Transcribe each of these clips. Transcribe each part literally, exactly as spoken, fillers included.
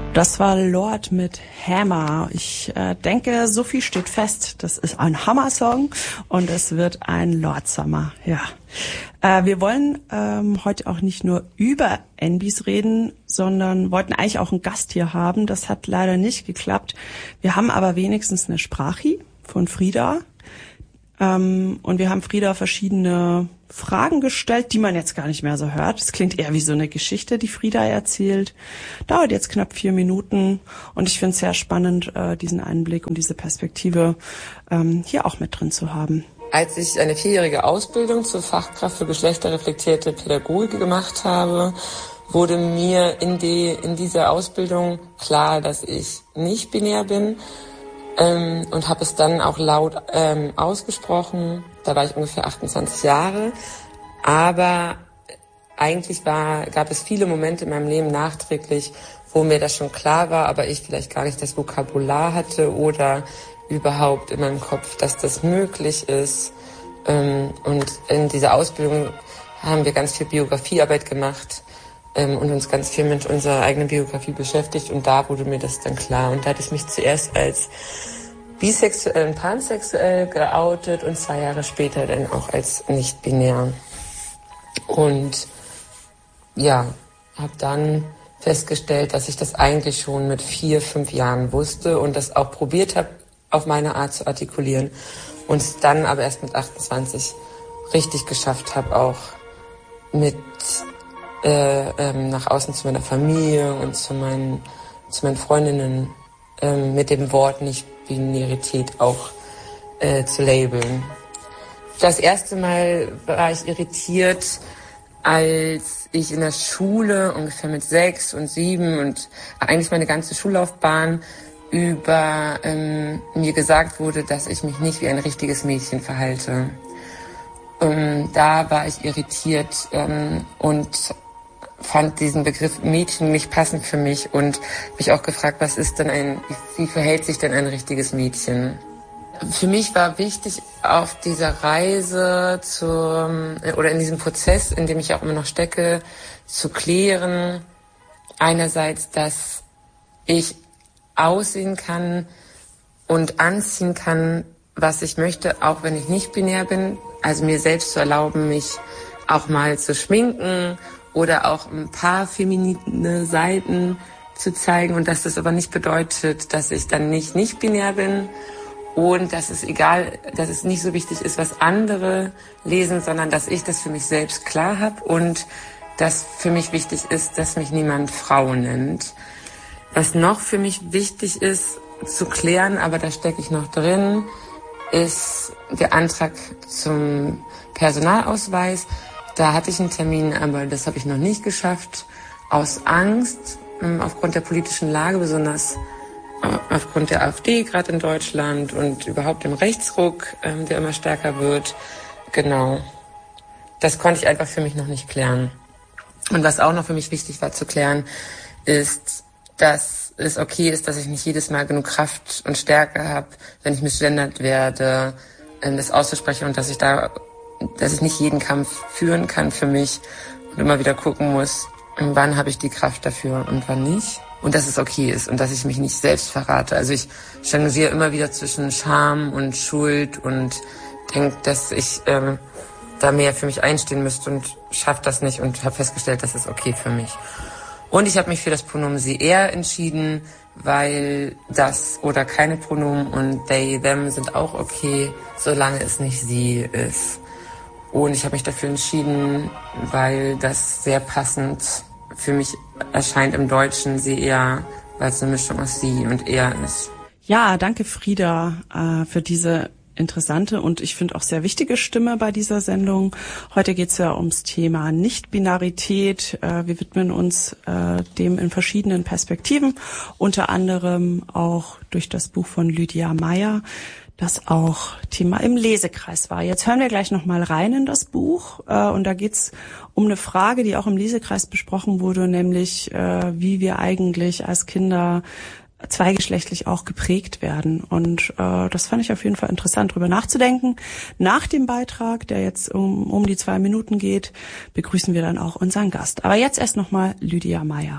Das war Lorde mit Hammer. Ich äh, denke, so viel steht fest. Das ist ein Hammer-Song und es wird ein Lorde-Summer. Ja. Äh, wir wollen ähm, heute auch nicht nur über N Bs reden, sondern wollten eigentlich auch einen Gast hier haben. Das hat leider nicht geklappt. Wir haben aber wenigstens eine Sprachi von Frida. Ähm, und wir haben Frida verschiedene Fragen gestellt, die man jetzt gar nicht mehr so hört. Es klingt eher wie so eine Geschichte, die Frida erzählt. Dauert jetzt knapp vier Minuten und ich finde es sehr spannend, äh, diesen Einblick und diese Perspektive ähm, hier auch mit drin zu haben. Als ich eine vierjährige Ausbildung zur Fachkraft für geschlechterreflektierte Pädagogik gemacht habe, wurde mir in, die, in dieser Ausbildung klar, dass ich nicht binär bin. Ähm, und habe es dann auch laut ähm, ausgesprochen. Da war ich ungefähr achtundzwanzig Jahre. Aber eigentlich war, gab es viele Momente in meinem Leben nachträglich, wo mir das schon klar war, aber ich vielleicht gar nicht das Vokabular hatte oder überhaupt in meinem Kopf, dass das möglich ist. Ähm, und in dieser Ausbildung haben wir ganz viel Biografiearbeit gemacht. Ähm, und uns ganz viel mit unserer eigenen Biografie beschäftigt und da wurde mir das dann klar. Und da hatte ich mich zuerst als bisexuell und pansexuell geoutet und zwei Jahre später dann auch als nicht-binär. Und ja, habe dann festgestellt, dass ich das eigentlich schon mit vier, fünf Jahren wusste und das auch probiert habe, auf meine Art zu artikulieren. Und es dann aber erst mit achtundzwanzig richtig geschafft habe, auch mit Äh, ähm, nach außen zu meiner Familie und zu meinen, zu meinen Freundinnen ähm, mit dem Wort Nicht-Binarität auch äh, zu labeln. Das erste Mal war ich irritiert, als ich in der Schule ungefähr mit sechs und sieben und eigentlich meine ganze Schullaufbahn über ähm, mir gesagt wurde, dass ich mich nicht wie ein richtiges Mädchen verhalte. Ähm, da war ich irritiert ähm, und fand diesen Begriff Mädchen nicht passend für mich und mich auch gefragt, was ist denn ein, wie, wie verhält sich denn ein richtiges Mädchen? Für mich war wichtig, auf dieser Reise zum, oder in diesem Prozess, in dem ich auch immer noch stecke, zu klären, einerseits, dass ich aussehen kann und anziehen kann, was ich möchte, auch wenn ich nicht binär bin, also mir selbst zu erlauben, mich auch mal zu schminken oder auch ein paar feminine Seiten zu zeigen und dass das aber nicht bedeutet, dass ich dann nicht nicht binär bin und dass es egal, dass es nicht so wichtig ist, was andere lesen, sondern dass ich das für mich selbst klar habe und dass für mich wichtig ist, dass mich niemand Frau nennt. Was noch für mich wichtig ist zu klären, aber da stecke ich noch drin, ist der Antrag zum Personalausweis. Da hatte ich einen Termin, aber das habe ich noch nicht geschafft. Aus Angst, aufgrund der politischen Lage, besonders aufgrund der AfD gerade in Deutschland und überhaupt dem Rechtsruck, der immer stärker wird. Genau. Das konnte ich einfach für mich noch nicht klären. Und was auch noch für mich wichtig war zu klären, ist, dass es okay ist, dass ich nicht jedes Mal genug Kraft und Stärke habe, wenn ich misgendert werde, das auszusprechen und dass ich da dass ich nicht jeden Kampf führen kann für mich und immer wieder gucken muss, wann habe ich die Kraft dafür und wann nicht. Und dass es okay ist und dass ich mich nicht selbst verrate. Also ich changiere immer wieder zwischen Scham und Schuld und denke, dass ich ähm, da mehr für mich einstehen müsste und schaffe das nicht und habe festgestellt, das ist okay für mich. Und ich habe mich für das Pronomen sie, er entschieden, weil das oder keine Pronomen und they, them sind auch okay, solange es nicht sie ist. Und ich habe mich dafür entschieden, weil das sehr passend für mich erscheint im Deutschen, sie eher, weil es eine Mischung aus sie und er ist. Ja, danke Frida äh, für diese interessante und ich finde auch sehr wichtige Stimme bei dieser Sendung. Heute geht es ja ums Thema Nicht-Binarität. Äh, wir widmen uns äh, dem in verschiedenen Perspektiven, unter anderem auch durch das Buch von Lydia Meyer, das auch Thema im Lesekreis war. Jetzt hören wir gleich noch mal rein in das Buch äh, und da geht's um eine Frage, die auch im Lesekreis besprochen wurde, nämlich äh, wie wir eigentlich als Kinder zweigeschlechtlich auch geprägt werden. Und äh, das fand ich auf jeden Fall interessant, drüber nachzudenken. Nach dem Beitrag, der jetzt um, um die zwei Minuten geht, begrüßen wir dann auch unseren Gast. Aber jetzt erst noch mal Lydia Meyer.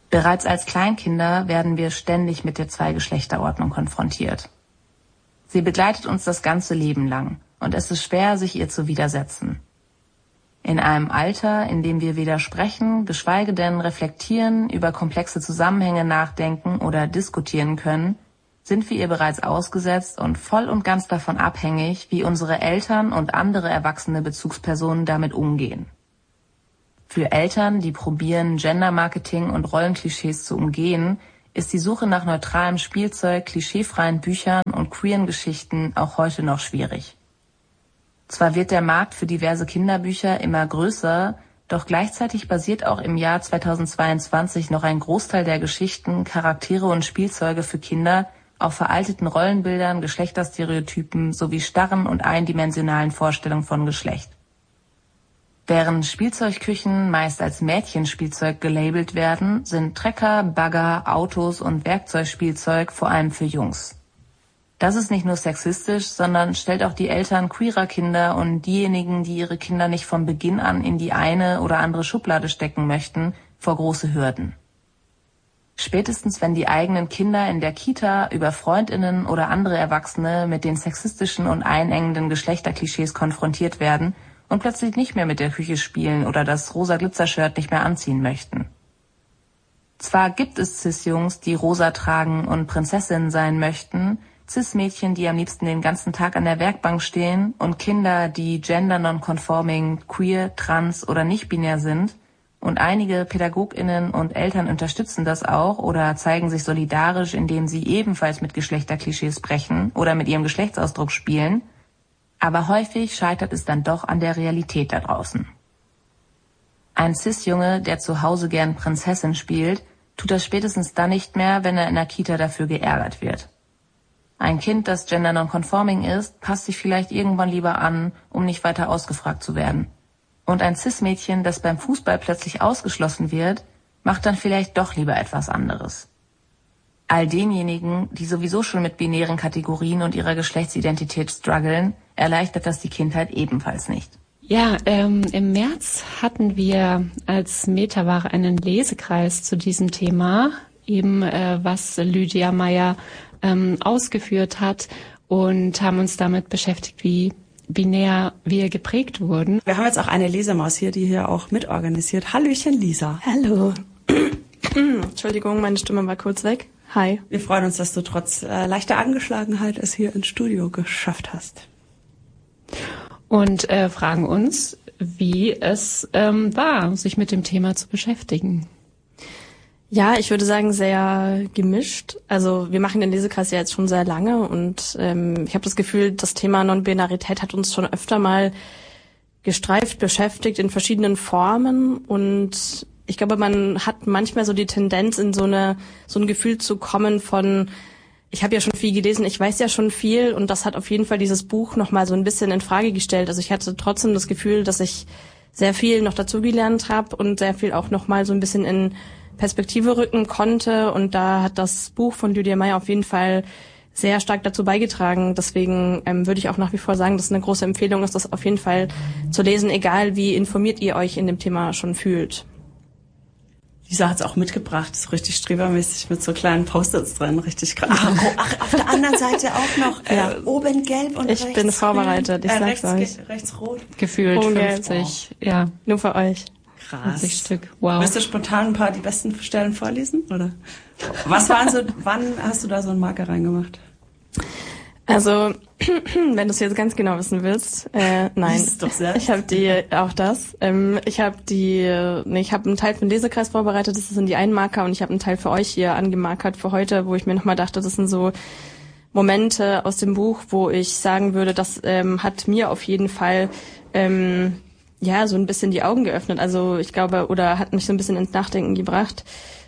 Bereits als Kleinkinder werden wir ständig mit der Zweigeschlechterordnung konfrontiert. Sie begleitet uns das ganze Leben lang und es ist schwer, sich ihr zu widersetzen. In einem Alter, in dem wir weder sprechen, geschweige denn reflektieren, über komplexe Zusammenhänge nachdenken oder diskutieren können, sind wir ihr bereits ausgesetzt und voll und ganz davon abhängig, wie unsere Eltern und andere erwachsene Bezugspersonen damit umgehen. Für Eltern, die probieren, Gender-Marketing und Rollenklischees zu umgehen, ist die Suche nach neutralem Spielzeug, klischeefreien Büchern und queeren Geschichten auch heute noch schwierig. Zwar wird der Markt für diverse Kinderbücher immer größer, doch gleichzeitig basiert auch im Jahr zweitausendzweiundzwanzig noch ein Großteil der Geschichten, Charaktere und Spielzeuge für Kinder auf veralteten Rollenbildern, Geschlechterstereotypen sowie starren und eindimensionalen Vorstellungen von Geschlecht. Während Spielzeugküchen meist als Mädchenspielzeug gelabelt werden, sind Trecker, Bagger, Autos und Werkzeugspielzeug vor allem für Jungs. Das ist nicht nur sexistisch, sondern stellt auch die Eltern queerer Kinder und diejenigen, die ihre Kinder nicht von Beginn an in die eine oder andere Schublade stecken möchten, vor große Hürden. Spätestens wenn die eigenen Kinder in der Kita über FreundInnen oder andere Erwachsene mit den sexistischen und einengenden Geschlechterklischees konfrontiert werden und plötzlich nicht mehr mit der Küche spielen oder das rosa Glitzershirt nicht mehr anziehen möchten. Zwar gibt es Cis-Jungs, die rosa tragen und Prinzessinnen sein möchten, Cis-Mädchen, die am liebsten den ganzen Tag an der Werkbank stehen und Kinder, die gender non-conforming, queer, trans oder nicht-binär sind. Und einige PädagogInnen und Eltern unterstützen das auch oder zeigen sich solidarisch, indem sie ebenfalls mit Geschlechterklischees brechen oder mit ihrem Geschlechtsausdruck spielen. Aber häufig scheitert es dann doch an der Realität da draußen. Ein Cis-Junge, der zu Hause gern Prinzessin spielt, tut das spätestens dann nicht mehr, wenn er in der Kita dafür geärgert wird. Ein Kind, das gender non-conforming ist, passt sich vielleicht irgendwann lieber an, um nicht weiter ausgefragt zu werden. Und ein Cis-Mädchen, das beim Fußball plötzlich ausgeschlossen wird, macht dann vielleicht doch lieber etwas anderes. All denjenigen, die sowieso schon mit binären Kategorien und ihrer Geschlechtsidentität strugglen, erleichtert das die Kindheit ebenfalls nicht. Ja, ähm, im März hatten wir als Metaware einen Lesekreis zu diesem Thema, eben äh, was Lydia Meyer ähm, ausgeführt hat und haben uns damit beschäftigt, wie binär wir geprägt wurden. Wir haben jetzt auch eine Lesemaus hier, die hier auch mitorganisiert. Hallöchen, Lisa. Hallo. Entschuldigung, meine Stimme war kurz weg. Hi. Wir freuen uns, dass du trotz äh, leichter Angeschlagenheit es hier ins Studio geschafft hast. Und äh, fragen uns, wie es ähm, war, sich mit dem Thema zu beschäftigen. Ja, ich würde sagen, sehr gemischt. Also wir machen den Lesekreis ja jetzt schon sehr lange und ähm, ich habe das Gefühl, das Thema Non-Binarität hat uns schon öfter mal gestreift, beschäftigt in verschiedenen Formen und ich glaube, man hat manchmal so die Tendenz, in so eine so ein Gefühl zu kommen von, ich habe ja schon viel gelesen, ich weiß ja schon viel und das hat auf jeden Fall dieses Buch nochmal so ein bisschen in Frage gestellt. Also ich hatte trotzdem das Gefühl, dass ich sehr viel noch dazugelernt habe und sehr viel auch nochmal so ein bisschen in Perspektive rücken konnte und da hat das Buch von Lydia Meyer auf jeden Fall sehr stark dazu beigetragen. Deswegen ähm, würde ich auch nach wie vor sagen, dass es eine große Empfehlung ist, das auf jeden Fall zu lesen, egal wie informiert ihr euch in dem Thema schon fühlt. Lisa hat's auch mitgebracht, so richtig strebermäßig mit so kleinen Post-its drin, richtig krass. Ach, oh, ach, auf der anderen Seite auch noch ja. äh, oben gelb und ich rechts bin vorbereitet, ich äh, sag's rechts, euch. Rechts rot. Gefühlt oh, fünfzig, oh. ja. Nur für euch. Krass. fünfzig Stück, wow. Willst du spontan ein paar die besten Stellen vorlesen, oder? Was waren so, wann hast du da so einen Marker reingemacht? Also, wenn du es jetzt ganz genau wissen willst, äh, nein. Das ist doch sehr ich habe die, auch das. Ähm, ich habe die, nee, ich habe einen Teil für den Lesekreis vorbereitet, das sind die Einmarker und ich habe einen Teil für euch hier angemarkert für heute, wo ich mir nochmal dachte, das sind so Momente aus dem Buch, wo ich sagen würde, das ähm, hat mir auf jeden Fall ähm, ja so ein bisschen die Augen geöffnet. Also ich glaube, oder hat mich so ein bisschen ins Nachdenken gebracht.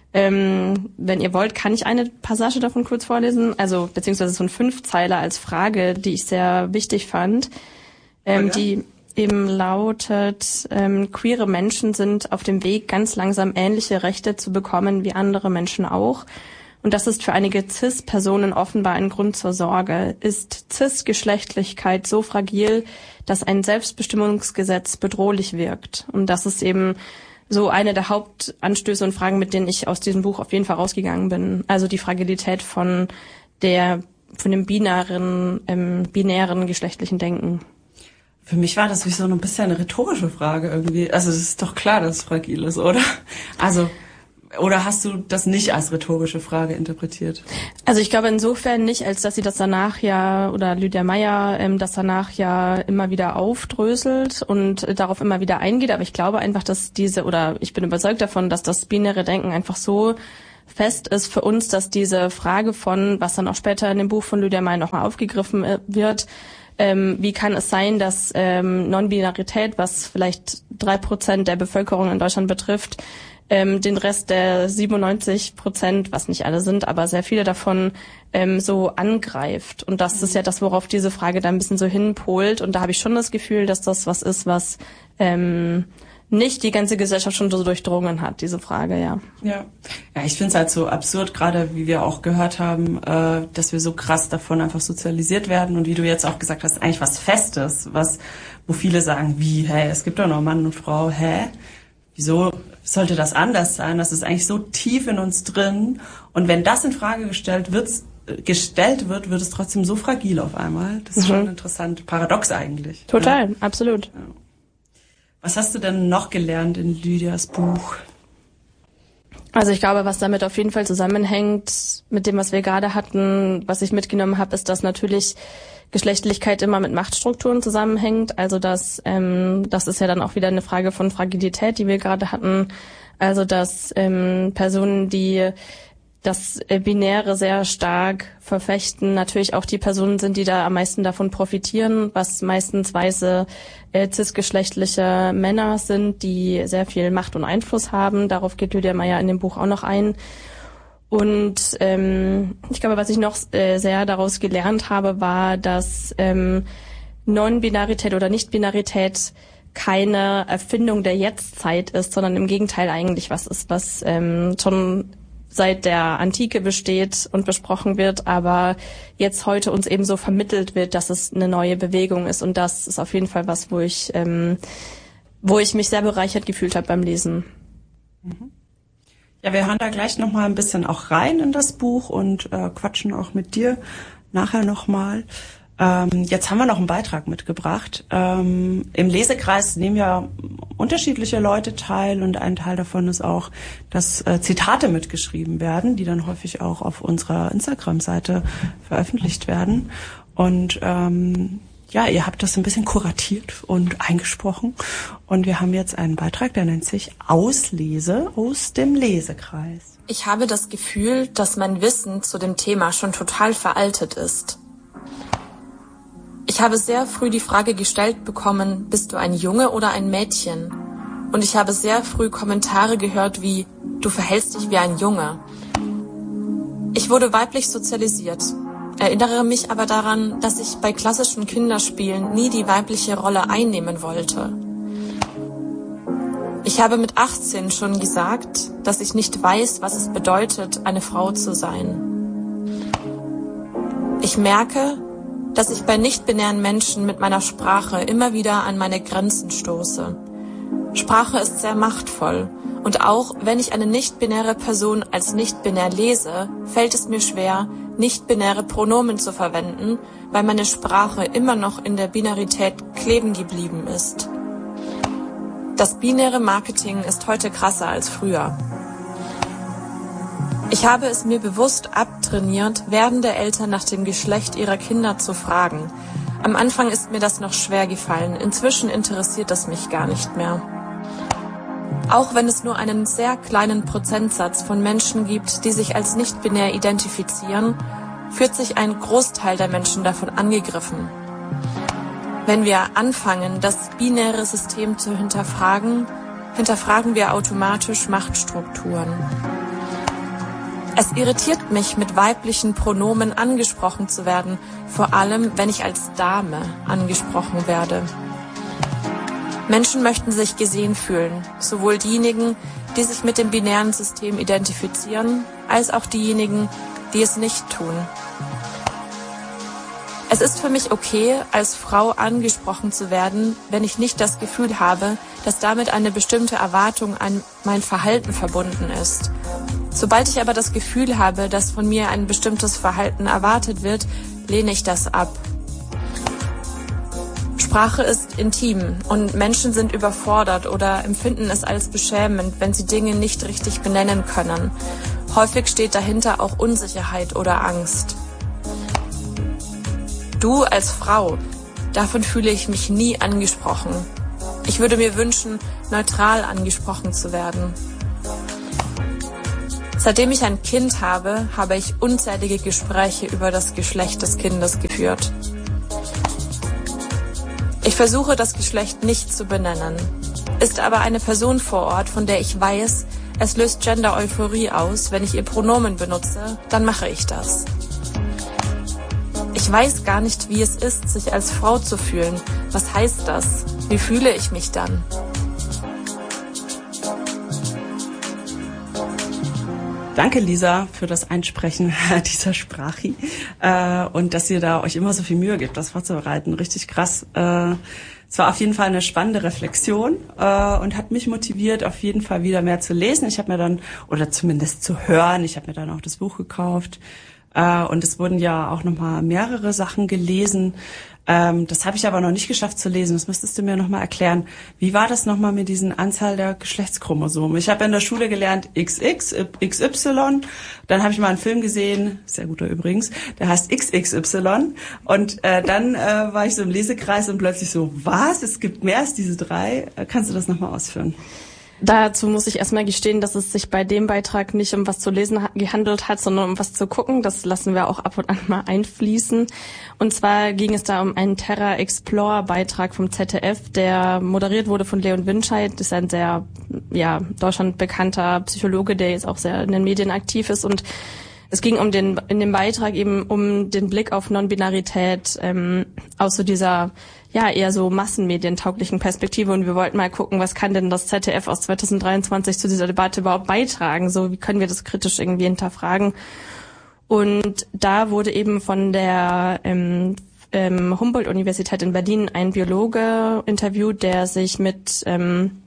Ähm, wenn ihr wollt, kann ich eine Passage davon kurz vorlesen, also beziehungsweise so ein Fünfzeiler als Frage, die ich sehr wichtig fand, ähm, oh ja? die eben lautet, ähm, queere Menschen sind auf dem Weg, ganz langsam ähnliche Rechte zu bekommen wie andere Menschen auch. Und das ist für einige Cis-Personen offenbar ein Grund zur Sorge. Ist Cis-Geschlechtlichkeit so fragil, dass ein Selbstbestimmungsgesetz bedrohlich wirkt? Und das ist eben so eine der Hauptanstöße und Fragen, mit denen ich aus diesem Buch auf jeden Fall rausgegangen bin. Also die Fragilität von der, von dem binären, ähm, binären geschlechtlichen Denken. Für mich war das wie so ein bisschen eine rhetorische Frage irgendwie. Also es ist doch klar, dass es fragil ist, oder? Also, oder hast du das nicht als rhetorische Frage interpretiert? Also ich glaube insofern nicht, als dass sie das danach ja, oder Lydia Meyer, ähm, das danach ja immer wieder aufdröselt und äh, darauf immer wieder eingeht. Aber ich glaube einfach, dass diese, oder ich bin überzeugt davon, dass das binäre Denken einfach so fest ist für uns, dass diese Frage von, was dann auch später in dem Buch von Lydia Meyer nochmal aufgegriffen äh, wird, Ähm, wie kann es sein, dass ähm, Non-Binarität, was vielleicht drei Prozent der Bevölkerung in Deutschland betrifft, ähm, den Rest der siebenundneunzig Prozent, was nicht alle sind, aber sehr viele davon ähm, so angreift. Und das ist ja das, worauf diese Frage da ein bisschen so hinpolt. Und da habe ich schon das Gefühl, dass das was ist, was ähm, nicht die ganze Gesellschaft schon so durchdrungen hat, diese Frage, ja. Ja, ja, ich finde es halt so absurd, gerade wie wir auch gehört haben, äh, dass wir so krass davon einfach sozialisiert werden und wie du jetzt auch gesagt hast, eigentlich was Festes, was, wo viele sagen, wie, hä, es gibt doch noch Mann und Frau, hä? Wieso sollte das anders sein? Das ist eigentlich so tief in uns drin. Und wenn das in Frage gestellt wird, gestellt wird, wird es trotzdem so fragil auf einmal. Das ist mhm. schon interessant, paradox eigentlich. Total, ja. Absolut. Ja. Was hast du denn noch gelernt in Lydias Buch? Also ich glaube, was damit auf jeden Fall zusammenhängt mit dem, was wir gerade hatten, was ich mitgenommen habe, ist, dass natürlich Geschlechtlichkeit immer mit Machtstrukturen zusammenhängt. Also dass ähm, das ist ja dann auch wieder eine Frage von Fragilität, die wir gerade hatten. Also dass ähm, Personen, die das Binäre sehr stark verfechten, natürlich auch die Personen sind, die da am meisten davon profitieren, was meistens weiße äh, cisgeschlechtliche Männer sind, die sehr viel Macht und Einfluss haben. Darauf geht Lydia Meyer in dem Buch auch noch ein. Und ähm, ich glaube, was ich noch äh, sehr daraus gelernt habe, war, dass ähm, Non-Binarität oder Nicht-Binarität keine Erfindung der Jetztzeit ist, sondern im Gegenteil eigentlich was ist, was ähm, schon seit der Antike besteht und besprochen wird, aber jetzt heute uns eben so vermittelt wird, dass es eine neue Bewegung ist. Und das ist auf jeden Fall was, wo ich, ähm, wo ich mich sehr bereichert gefühlt habe beim Lesen. Ja, wir hören da gleich nochmal ein bisschen auch rein in das Buch und äh, quatschen auch mit dir nachher nochmal. Ähm, jetzt haben wir noch einen Beitrag mitgebracht. Ähm, im Lesekreis nehmen ja unterschiedliche Leute teil und ein Teil davon ist auch, dass äh, Zitate mitgeschrieben werden, die dann häufig auch auf unserer Instagram-Seite veröffentlicht werden. Und ähm, ja, ihr habt das ein bisschen kuratiert und eingesprochen und wir haben jetzt einen Beitrag, der nennt sich Auslese aus dem Lesekreis. Ich habe das Gefühl, dass mein Wissen zu dem Thema schon total veraltet ist. Ich habe sehr früh die Frage gestellt bekommen, bist du ein Junge oder ein Mädchen? Und ich habe sehr früh Kommentare gehört wie, du verhältst dich wie ein Junge. Ich wurde weiblich sozialisiert, erinnere mich aber daran, dass ich bei klassischen Kinderspielen nie die weibliche Rolle einnehmen wollte. Ich habe mit achtzehn schon gesagt, dass ich nicht weiß, was es bedeutet, eine Frau zu sein. Ich merke, dass ich bei nicht-binären Menschen mit meiner Sprache immer wieder an meine Grenzen stoße. Sprache ist sehr machtvoll und auch wenn ich eine nicht-binäre Person als nicht-binär lese, fällt es mir schwer, nicht-binäre Pronomen zu verwenden, weil meine Sprache immer noch in der Binarität kleben geblieben ist. Das binäre Marketing ist heute krasser als früher. Ich habe es mir bewusst abtrainiert, werdende Eltern nach dem Geschlecht ihrer Kinder zu fragen. Am Anfang ist mir das noch schwer gefallen, inzwischen interessiert das mich gar nicht mehr. Auch wenn es nur einen sehr kleinen Prozentsatz von Menschen gibt, die sich als nicht-binär identifizieren, fühlt sich ein Großteil der Menschen davon angegriffen. Wenn wir anfangen, das binäre System zu hinterfragen, hinterfragen wir automatisch Machtstrukturen. Es irritiert mich, mit weiblichen Pronomen angesprochen zu werden, vor allem, wenn ich als Dame angesprochen werde. Menschen möchten sich gesehen fühlen, sowohl diejenigen, die sich mit dem binären System identifizieren, als auch diejenigen, die es nicht tun. Es ist für mich okay, als Frau angesprochen zu werden, wenn ich nicht das Gefühl habe, dass damit eine bestimmte Erwartung an mein Verhalten verbunden ist. Sobald ich aber das Gefühl habe, dass von mir ein bestimmtes Verhalten erwartet wird, lehne ich das ab. Sprache ist intim und Menschen sind überfordert oder empfinden es als beschämend, wenn sie Dinge nicht richtig benennen können. Häufig steht dahinter auch Unsicherheit oder Angst. Du als Frau, davon fühle ich mich nie angesprochen. Ich würde mir wünschen, neutral angesprochen zu werden. Seitdem ich ein Kind habe, habe ich unzählige Gespräche über das Geschlecht des Kindes geführt. Ich versuche, das Geschlecht nicht zu benennen. Ist aber eine Person vor Ort, von der ich weiß, es löst Gender-Euphorie aus, wenn ich ihr Pronomen benutze, dann mache ich das. Ich weiß gar nicht, wie es ist, sich als Frau zu fühlen. Was heißt das? Wie fühle ich mich dann? Danke, Lisa, für das Einsprechen dieser Sprache äh, und dass ihr da euch immer so viel Mühe gibt, das vorzubereiten. Richtig krass. Äh, es war auf jeden Fall eine spannende Reflexion äh, und hat mich motiviert, auf jeden Fall wieder mehr zu lesen. Ich habe mir dann, oder zumindest zu hören, ich habe mir dann auch das Buch gekauft. Äh, und es wurden ja auch nochmal mehrere Sachen gelesen. Ähm, das habe ich aber noch nicht geschafft zu lesen. Das müsstest du mir nochmal erklären. Wie war das nochmal mit diesen Anzahl der Geschlechtschromosomen? Ich habe in der Schule gelernt X X, X Y. Dann habe ich mal einen Film gesehen, sehr guter übrigens, der heißt X X Y. Und äh, dann äh, war ich so im Lesekreis und plötzlich so, was? Es gibt mehr als diese drei? Äh, kannst du das nochmal ausführen? Dazu muss ich erstmal gestehen, dass es sich bei dem Beitrag nicht um was zu lesen ha- gehandelt hat, sondern um was zu gucken. Das lassen wir auch ab und an mal einfließen. Und zwar ging es da um einen Terra Explore Beitrag vom Z D F, der moderiert wurde von Leon Winscheid. Das ist ein sehr, ja, Deutschland bekannter Psychologe, der jetzt auch sehr in den Medien aktiv ist. Und es ging um den, in dem Beitrag eben um den Blick auf Non-Binarität, ähm, aus so dieser, ja, eher so massenmedientauglichen Perspektive. Und wir wollten mal gucken, was kann denn das Z D F aus zweitausenddreiundzwanzig zu dieser Debatte überhaupt beitragen? So, wie können wir das kritisch irgendwie hinterfragen? Und da wurde eben von der ähm, ähm, Humboldt-Universität in Berlin ein Biologe interviewt, der sich mit ähm,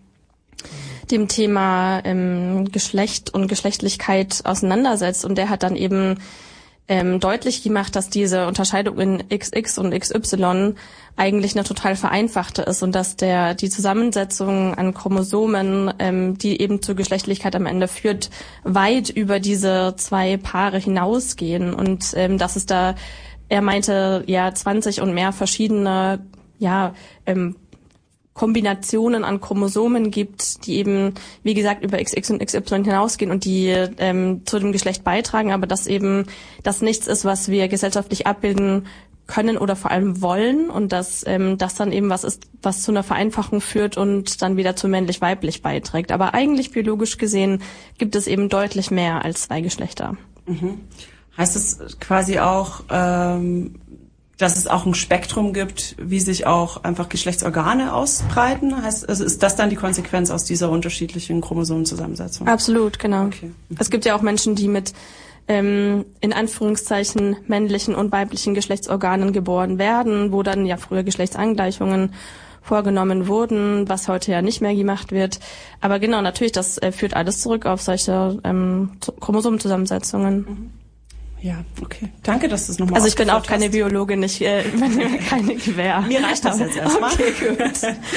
dem Thema ähm, Geschlecht und Geschlechtlichkeit auseinandersetzt. Und der hat dann eben ähm, deutlich gemacht, dass diese Unterscheidung in X X und X Y eigentlich eine total vereinfachte ist und dass der die Zusammensetzung an Chromosomen, ähm, die eben zur Geschlechtlichkeit am Ende führt, weit über diese zwei Paare hinausgehen. Und ähm, dass es da, er meinte, ja, zwanzig und mehr verschiedene, ja, ähm, Kombinationen an Chromosomen gibt, die eben, wie gesagt, über X X und X Y hinausgehen und die ähm, zu dem Geschlecht beitragen, aber dass eben das nichts ist, was wir gesellschaftlich abbilden können oder vor allem wollen und dass ähm, das dann eben was ist, was zu einer Vereinfachung führt und dann wieder zu männlich-weiblich beiträgt. Aber eigentlich biologisch gesehen gibt es eben deutlich mehr als zwei Geschlechter. Mhm. Heißt es quasi auch, ähm, dass es auch ein Spektrum gibt, wie sich auch einfach Geschlechtsorgane ausbreiten? Heißt, also ist das dann die Konsequenz aus dieser unterschiedlichen Chromosomenzusammensetzung? Absolut, genau. Okay. Es gibt ja auch Menschen, die mit ähm, in Anführungszeichen männlichen und weiblichen Geschlechtsorganen geboren werden, wo dann ja früher Geschlechtsangleichungen vorgenommen wurden, was heute ja nicht mehr gemacht wird. Aber genau, natürlich, das äh, führt alles zurück auf solche ähm, Chromosomenzusammensetzungen. Mhm. Ja, okay. Danke, dass du es nochmal Also ich bin auch hast. keine Biologin, ich äh, übernehme keine Gewähr. Mir reicht das jetzt erstmal. Okay, gut.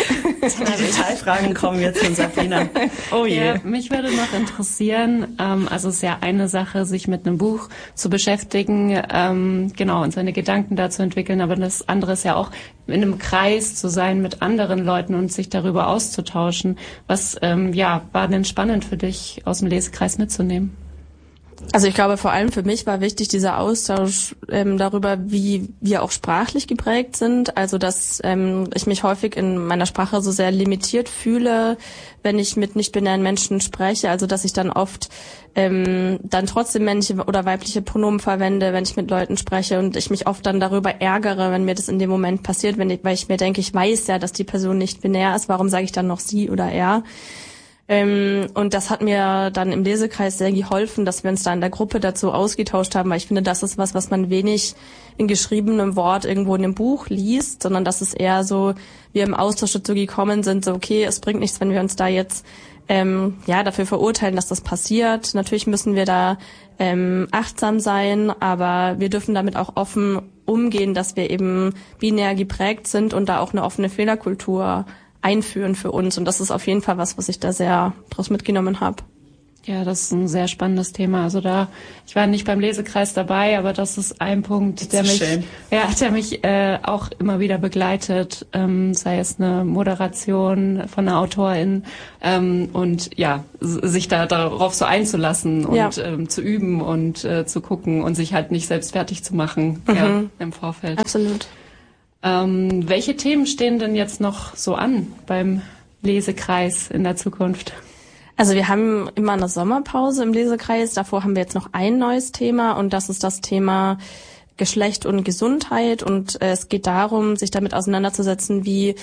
Die Detailfragen kommen jetzt von Sabrina. Oh je. Ja, mich würde noch interessieren, ähm, also es ist ja eine Sache, sich mit einem Buch zu beschäftigen, ähm, genau, und seine Gedanken dazu entwickeln, aber das andere ist ja auch, in einem Kreis zu sein mit anderen Leuten und sich darüber auszutauschen. Was ähm, ja war denn spannend für dich, aus dem Lesekreis mitzunehmen? Also ich glaube, vor allem für mich war wichtig dieser Austausch ähm, darüber, wie wir auch sprachlich geprägt sind. Also dass ähm, ich mich häufig in meiner Sprache so sehr limitiert fühle, wenn ich mit nicht-binären Menschen spreche. Also dass ich dann oft ähm, dann trotzdem männliche oder weibliche Pronomen verwende, wenn ich mit Leuten spreche und ich mich oft dann darüber ärgere, wenn mir das in dem Moment passiert, wenn ich, weil ich mir denke, ich weiß ja, dass die Person nicht binär ist. Warum sage ich dann noch sie oder er? Ähm, und das hat mir dann im Lesekreis sehr geholfen, dass wir uns da in der Gruppe dazu ausgetauscht haben, weil ich finde, das ist was, was man wenig in geschriebenem Wort irgendwo in einem Buch liest, sondern dass es eher so, wir im Austausch dazu gekommen sind, so okay, es bringt nichts, wenn wir uns da jetzt ähm, ja dafür verurteilen, dass das passiert. Natürlich müssen wir da ähm, achtsam sein, aber wir dürfen damit auch offen umgehen, dass wir eben binär geprägt sind und da auch eine offene Fehlerkultur einführen für uns. Und das ist auf jeden Fall was, was ich da sehr draus mitgenommen habe. Ja, das ist ein sehr spannendes Thema. Also da, ich war nicht beim Lesekreis dabei, aber das ist ein Punkt, der mich, ja, der mich äh, auch immer wieder begleitet, ähm, sei es eine Moderation von einer Autorin ähm, und ja, sich da darauf so einzulassen und ja. ähm, zu üben und äh, zu gucken und sich halt nicht selbst fertig zu machen mhm. ja, im Vorfeld. Absolut. Ähm, welche Themen stehen denn jetzt noch so an beim Lesekreis in der Zukunft? Also wir haben immer eine Sommerpause im Lesekreis. Davor haben wir jetzt noch ein neues Thema und das ist das Thema Geschlecht und Gesundheit. Und äh, es geht darum, sich damit auseinanderzusetzen, wie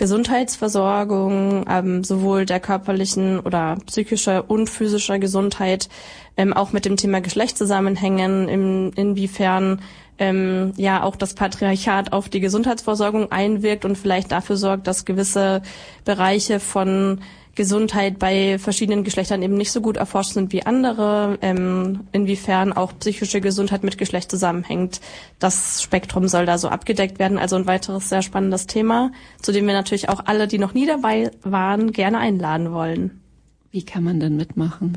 Gesundheitsversorgung ähm, sowohl der körperlichen oder psychischer und physischer Gesundheit ähm, auch mit dem Thema Geschlecht zusammenhängen, in, inwiefern ähm, ja auch das Patriarchat auf die Gesundheitsversorgung einwirkt und vielleicht dafür sorgt, dass gewisse Bereiche von Gesundheit bei verschiedenen Geschlechtern eben nicht so gut erforscht sind wie andere, ähm, inwiefern auch psychische Gesundheit mit Geschlecht zusammenhängt. Das Spektrum soll da so abgedeckt werden, also ein weiteres sehr spannendes Thema, zu dem wir natürlich auch alle, die noch nie dabei waren, gerne einladen wollen. Wie kann man denn mitmachen?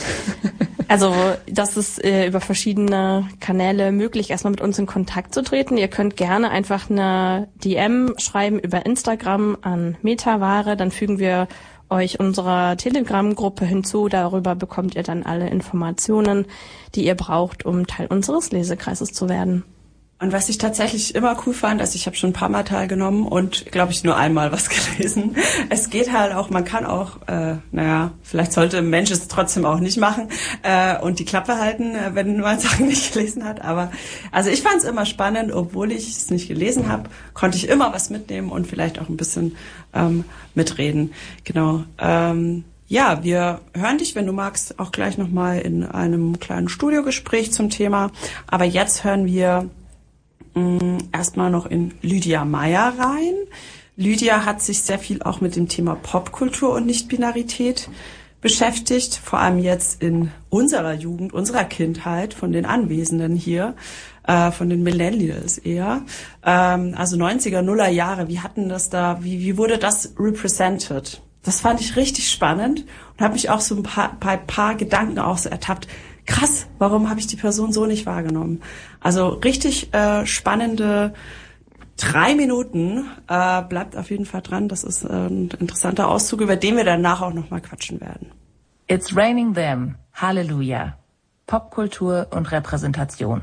Also das ist äh, über verschiedene Kanäle möglich, erstmal mit uns in Kontakt zu treten. Ihr könnt gerne einfach eine D M schreiben über Instagram an Metaware, dann fügen wir euch unserer Telegram-Gruppe hinzu. Darüber bekommt ihr dann alle Informationen, die ihr braucht, um Teil unseres Lesekreises zu werden. Und was ich tatsächlich immer cool fand, also ich habe schon ein paar Mal teilgenommen und, glaube ich, nur einmal was gelesen. Es geht halt auch, man kann auch, äh, naja, vielleicht sollte ein Mensch es trotzdem auch nicht machen äh, und die Klappe halten, äh, wenn man Sachen nicht gelesen hat. Aber also ich fand es immer spannend, obwohl ich es nicht gelesen habe, konnte ich immer was mitnehmen und vielleicht auch ein bisschen ähm, mitreden. Genau. Ähm, Ja, wir hören dich, wenn du magst, auch gleich nochmal in einem kleinen Studiogespräch zum Thema. Aber jetzt hören wir mh, erstmal noch in Lydia Meyer rein. Lydia hat sich sehr viel auch mit dem Thema Popkultur und Nichtbinarität beschäftigt, vor allem jetzt in unserer Jugend, unserer Kindheit, von den Anwesenden hier, äh, von den Millennials eher. Ähm, also neunziger, Nuller Jahre, wie hatten das da, wie, wie wurde das represented? Das fand ich richtig spannend und habe mich auch so ein paar, paar, paar Gedanken auch so ertappt. Krass, warum habe ich die Person so nicht wahrgenommen? Also richtig äh, spannende drei Minuten. Äh, bleibt auf jeden Fall dran. Das ist äh, ein interessanter Auszug, über den wir danach auch nochmal quatschen werden. It's raining them. Halleluja. Popkultur und Repräsentation.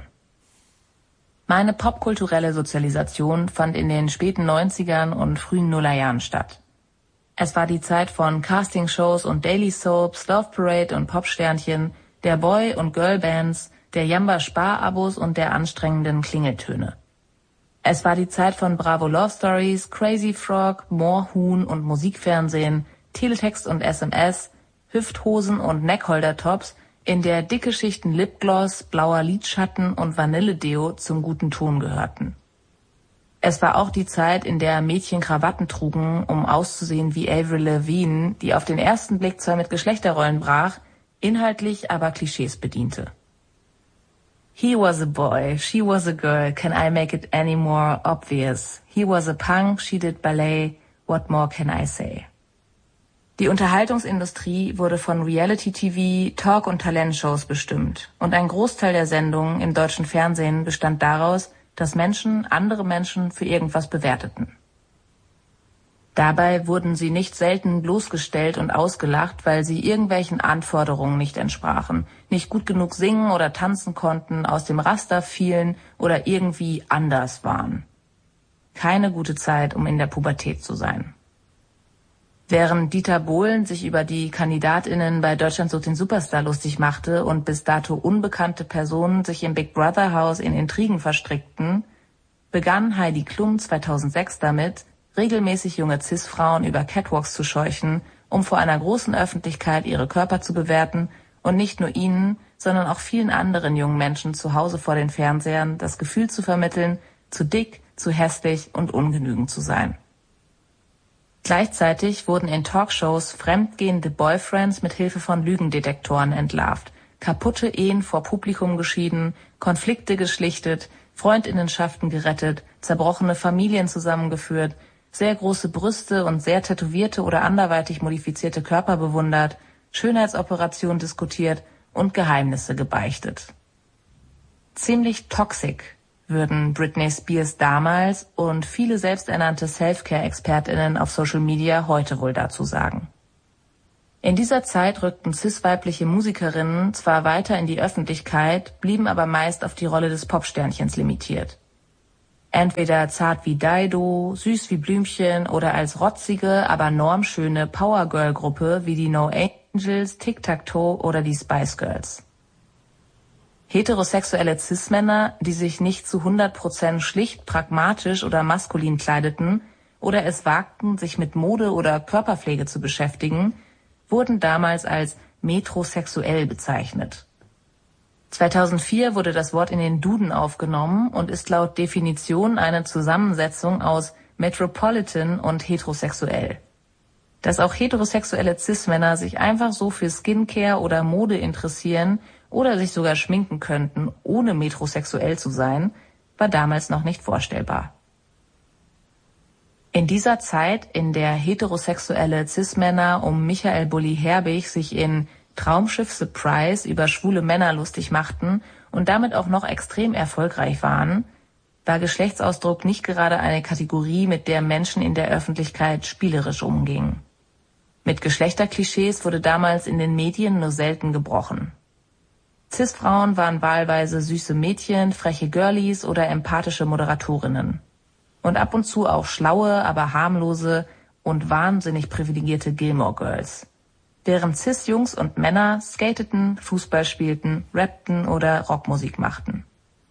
Meine popkulturelle Sozialisation fand in den späten neunzigern und frühen Nullerjahren statt. Es war die Zeit von Castingshows und Daily Soaps, Love Parade und Popsternchen, der Boy- und Girlbands, der Jamba-Spar-Abos und der anstrengenden Klingeltöne. Es war die Zeit von Bravo Love Stories, Crazy Frog, Moorhuhn und Musikfernsehen, Teletext und S M S, Hüfthosen und Neckholder-Tops, in der dicke Schichten Lipgloss, blauer Lidschatten und Vanilledeo zum guten Ton gehörten. Es war auch die Zeit, in der Mädchen Krawatten trugen, um auszusehen wie Avril Lavigne, die auf den ersten Blick zwar mit Geschlechterrollen brach, inhaltlich aber Klischees bediente. He was a boy, she was a girl, can I make it any more obvious? He was a punk, she did ballet, what more can I say? Die Unterhaltungsindustrie wurde von Reality-T V, Talk- und Talentshows bestimmt und ein Großteil der Sendungen im deutschen Fernsehen bestand daraus, dass Menschen andere Menschen für irgendwas bewerteten. Dabei wurden sie nicht selten bloßgestellt und ausgelacht, weil sie irgendwelchen Anforderungen nicht entsprachen, nicht gut genug singen oder tanzen konnten, aus dem Raster fielen oder irgendwie anders waren. Keine gute Zeit, um in der Pubertät zu sein. Während Dieter Bohlen sich über die KandidatInnen bei Deutschland sucht den Superstar lustig machte und bis dato unbekannte Personen sich im Big Brother Haus in Intrigen verstrickten, begann Heidi Klum zweitausendsechs damit, regelmäßig junge Cis-Frauen über Catwalks zu scheuchen um vor einer großen Öffentlichkeit ihre Körper zu bewerten und nicht nur ihnen, sondern auch vielen anderen jungen Menschen zu Hause vor den Fernsehern das Gefühl zu vermitteln, zu dick, zu hässlich und ungenügend zu sein. Gleichzeitig wurden in Talkshows fremdgehende Boyfriends mit Hilfe von Lügendetektoren entlarvt, kaputte Ehen vor Publikum geschieden, Konflikte geschlichtet, Freundinnenschaften gerettet, zerbrochene Familien zusammengeführt, sehr große Brüste und sehr tätowierte oder anderweitig modifizierte Körper bewundert, Schönheitsoperationen diskutiert und Geheimnisse gebeichtet. Ziemlich toxic würden Britney Spears damals und viele selbsternannte Self-Care-ExpertInnen auf Social Media heute wohl dazu sagen. In dieser Zeit rückten cis-weibliche Musikerinnen zwar weiter in die Öffentlichkeit, blieben aber meist auf die Rolle des Popsternchens limitiert. Entweder zart wie Dido, süß wie Blümchen oder als rotzige, aber normschöne Powergirl-Gruppe wie die No Angels, Tic-Tac-Toe oder die Spice Girls. Heterosexuelle Cis-Männer, die sich nicht zu hundert Prozent schlicht, pragmatisch oder maskulin kleideten oder es wagten, sich mit Mode oder Körperpflege zu beschäftigen, wurden damals als metrosexuell bezeichnet. zweitausendvier wurde das Wort in den Duden aufgenommen und ist laut Definition eine Zusammensetzung aus metropolitan und heterosexuell. Dass auch heterosexuelle Cis-Männer sich einfach so für Skincare oder Mode interessieren oder sich sogar schminken könnten, ohne metrosexuell zu sein, war damals noch nicht vorstellbar. In dieser Zeit, in der heterosexuelle Cis-Männer um Michael Bulli Herbig sich in Traumschiff Surprise über schwule Männer lustig machten und damit auch noch extrem erfolgreich waren, war Geschlechtsausdruck nicht gerade eine Kategorie, mit der Menschen in der Öffentlichkeit spielerisch umgingen. Mit Geschlechterklischees wurde damals in den Medien nur selten gebrochen. Cis-Frauen waren wahlweise süße Mädchen, freche Girlies oder empathische Moderatorinnen. Und ab und zu auch schlaue, aber harmlose und wahnsinnig privilegierte Gilmore Girls. Während Cis-Jungs und Männer skateten, Fußball spielten, rappten oder Rockmusik machten.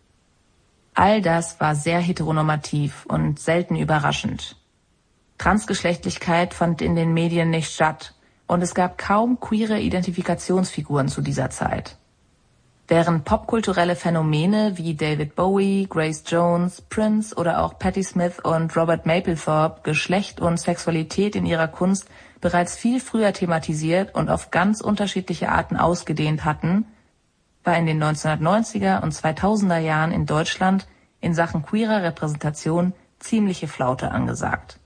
All das war sehr heteronormativ und selten überraschend. Transgeschlechtlichkeit fand in den Medien nicht statt und es gab kaum queere Identifikationsfiguren zu dieser Zeit. Während popkulturelle Phänomene wie David Bowie, Grace Jones, Prince oder auch Patti Smith und Robert Mapplethorpe Geschlecht und Sexualität in ihrer Kunst bereits viel früher thematisiert und auf ganz unterschiedliche Arten ausgedehnt hatten, war in den neunzehnhundertneunziger und zweitausender Jahren in Deutschland in Sachen queerer Repräsentation ziemliche Flaute angesagt.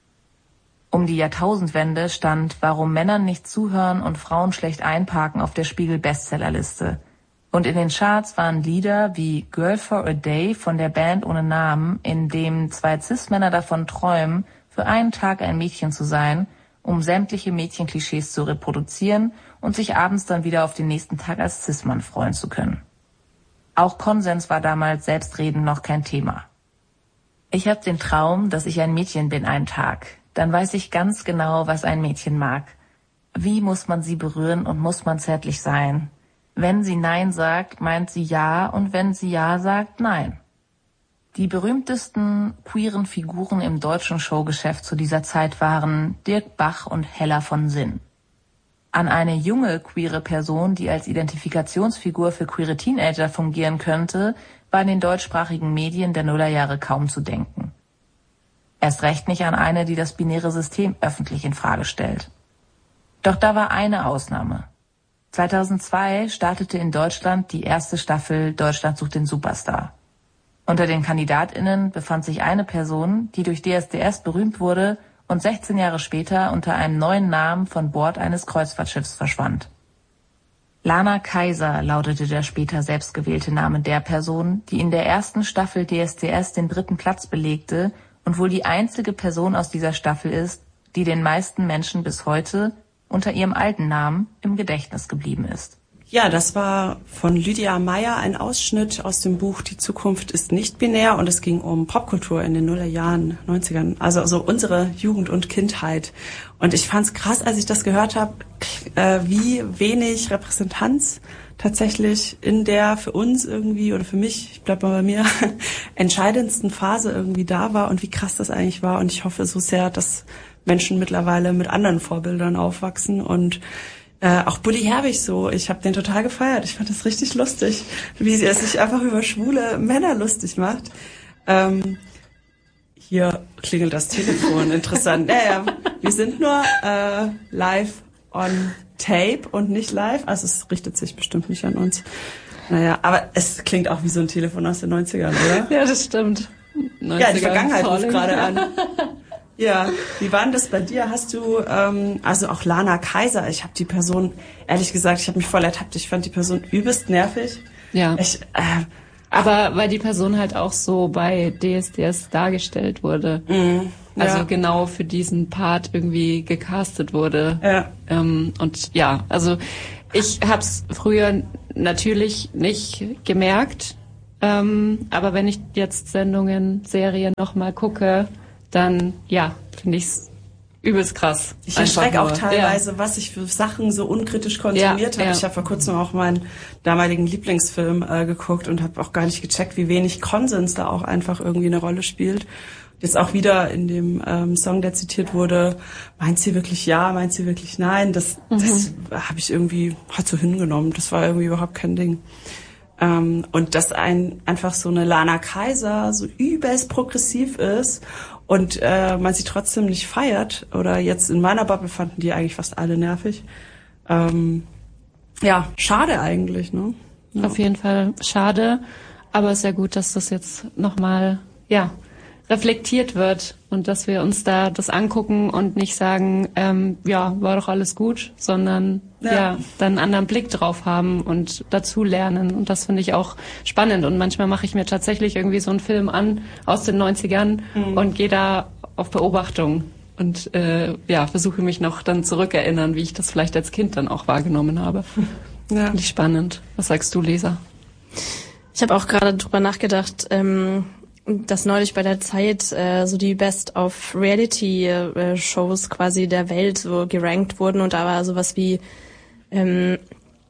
Um die Jahrtausendwende stand Warum Männern nicht zuhören und Frauen schlecht einparken auf der Spiegel-Bestsellerliste. Und in den Charts waren Lieder wie Girl for a Day von der Band ohne Namen, in dem zwei Cis-Männer davon träumen, für einen Tag ein Mädchen zu sein, um sämtliche Mädchenklischees zu reproduzieren und sich abends dann wieder auf den nächsten Tag als Cis-Mann freuen zu können. Auch Konsens war damals selbstredend noch kein Thema. Ich hab den Traum, dass ich ein Mädchen bin einen Tag. Dann weiß ich ganz genau, was ein Mädchen mag. Wie muss man sie berühren und muss man zärtlich sein? Wenn sie Nein sagt, meint sie Ja und wenn sie Ja sagt, Nein. Die berühmtesten queeren Figuren im deutschen Showgeschäft zu dieser Zeit waren Dirk Bach und Hella von Sinn. An eine junge queere Person, die als Identifikationsfigur für queere Teenager fungieren könnte, war in den deutschsprachigen Medien der Nullerjahre kaum zu denken. Erst recht nicht an eine, die das binäre System öffentlich in Frage stellt. Doch da war eine Ausnahme. zweitausendzwei startete in Deutschland die erste Staffel Deutschland sucht den Superstar. Unter den KandidatInnen befand sich eine Person, die durch D S D S berühmt wurde und sechzehn Jahre später unter einem neuen Namen von Bord eines Kreuzfahrtschiffs verschwand. Lana Kaiser lautete der später selbstgewählte Name der Person, die in der ersten Staffel D S D S den dritten Platz belegte und wohl die einzige Person aus dieser Staffel ist, die den meisten Menschen bis heute unter ihrem alten Namen im Gedächtnis geblieben ist. Ja, das war von Lydia Meyer ein Ausschnitt aus dem Buch Die Zukunft ist nicht binär und es ging um Popkultur in den Nullerjahren, neunzigern, also, also unsere Jugend und Kindheit. Und ich fand's krass, als ich das gehört habe, äh, wie wenig Repräsentanz tatsächlich in der für uns irgendwie oder für mich, ich bleib mal bei mir, entscheidendsten Phase irgendwie da war und wie krass das eigentlich war. Und ich hoffe so sehr, dass Menschen mittlerweile mit anderen Vorbildern aufwachsen und äh, auch Bully Herbig so. Ich habe den total gefeiert. Ich fand das richtig lustig, wie er sich einfach über schwule Männer lustig macht. Ähm, hier klingelt das Telefon. Interessant. Ja, ja. Wir sind nur äh, live on tape und nicht live. Also es richtet sich bestimmt nicht an uns. Naja, aber es klingt auch wie so ein Telefon aus den neunzigern, oder? Ja, das stimmt. Ja, die Vergangenheit ruft gerade an. Ja, wie war denn das bei dir? Hast du, ähm, also auch Lana Kaiser, ich habe die Person, ehrlich gesagt, ich habe mich voll ertappt, ich fand die Person übelst nervig. Ja. Ich, äh, Aber weil die Person halt auch so bei D S D S dargestellt wurde. Mm, also ja. genau für diesen Part irgendwie gecastet wurde. Ja. Ähm, und ja, also ich hab's früher natürlich nicht gemerkt. Ähm, aber wenn ich jetzt Sendungen, Serien nochmal gucke, dann, ja, finde ich's übelst krass. Ich erschrecke auch teilweise, ja. was ich für Sachen so unkritisch konsumiert ja, habe. ja. Ich habe vor kurzem auch meinen damaligen Lieblingsfilm äh, geguckt und habe auch gar nicht gecheckt, wie wenig Konsens da auch einfach irgendwie eine Rolle spielt. Jetzt auch wieder in dem ähm, Song, der zitiert wurde, meint sie wirklich ja, meint sie wirklich nein? Das, mhm. das habe ich irgendwie halt so hingenommen. Das war irgendwie überhaupt kein Ding. Ähm, und dass ein einfach so eine Lana Kaiser so übelst progressiv ist und äh, man sie trotzdem nicht feiert, oder jetzt in meiner Bubble fanden die eigentlich fast alle nervig. Ähm, ja, schade eigentlich, ne? Ja. Auf jeden Fall schade, aber es ist ja gut, dass das jetzt nochmal, ja, reflektiert wird und dass wir uns da das angucken und nicht sagen, ähm, ja, war doch alles gut, sondern ja. ja, dann einen anderen Blick drauf haben und dazu lernen. Und das finde ich auch spannend. Und manchmal mache ich mir tatsächlich irgendwie so einen Film an aus den neunzigern mhm. und gehe da auf Beobachtung und äh, ja, versuche mich noch dann zurückerinnern, wie ich das vielleicht als Kind dann auch wahrgenommen habe. Ja. Finde ich spannend. Was sagst du, Lisa? Ich habe auch gerade drüber nachgedacht, ähm, dass neulich bei der Zeit äh, so die Best of Reality äh, Shows quasi der Welt so gerankt wurden und da war sowas wie ähm,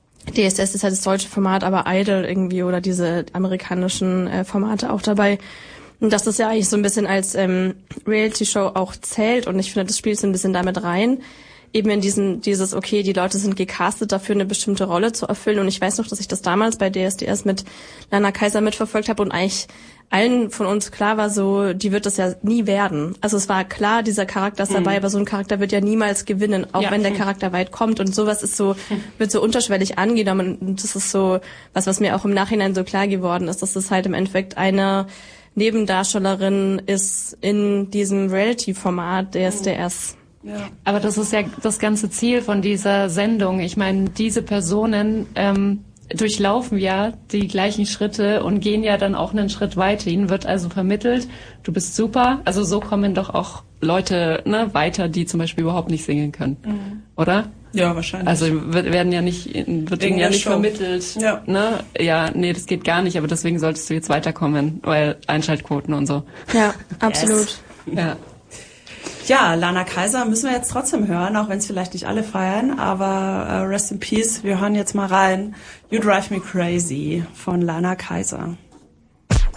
D S S ist halt das deutsche Format, aber Idol irgendwie oder diese amerikanischen äh, Formate auch dabei. Und dass das ja eigentlich so ein bisschen als ähm, Reality Show auch zählt und ich finde, das spielt so ein bisschen damit rein. Eben in diesen, dieses, okay, die Leute sind gecastet dafür, eine bestimmte Rolle zu erfüllen. Und ich weiß noch, dass ich das damals bei D S D S mit Lana Kaiser mitverfolgt habe und eigentlich allen von uns klar war so, die wird das ja nie werden. Also es war klar, dieser Charakter ist dabei, mhm. aber so ein Charakter wird ja niemals gewinnen, auch ja. wenn der Charakter weit kommt. Und sowas ist so, wird so unterschwellig angenommen. Und das ist so was, was mir auch im Nachhinein so klar geworden ist, dass das halt im Endeffekt eine Nebendarstellerin ist in diesem Reality-Format D S D S. Ja. Aber das ist ja das ganze Ziel von dieser Sendung. Ich meine, diese Personen ähm, durchlaufen ja die gleichen Schritte und gehen ja dann auch einen Schritt weiter. Ihnen wird also vermittelt, du bist super. Also so kommen doch auch Leute ne, weiter, die zum Beispiel überhaupt nicht singen können, mhm. oder? Ja, wahrscheinlich. Also wird, werden ja nicht, wird ihnen ja nicht Show. vermittelt. Ja. Ne? Ja, nee, das geht gar nicht. Aber deswegen solltest du jetzt weiterkommen, weil Einschaltquoten und so. Ja, absolut. Yes. Ja. Ja, Lana Kaiser müssen wir jetzt trotzdem hören, auch wenn es vielleicht nicht alle feiern, aber uh, Rest in Peace, wir hören jetzt mal rein. You Drive Me Crazy von Lana Kaiser.